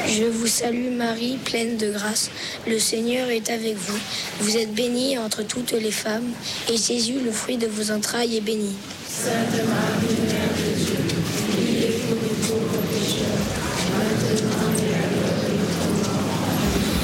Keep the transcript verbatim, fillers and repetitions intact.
Je vous salue Marie, pleine de grâce. Le Seigneur est avec vous. Vous êtes bénie entre toutes les femmes, et Jésus, le fruit de vos entrailles, est béni. Sainte Marie, Mère de Dieu,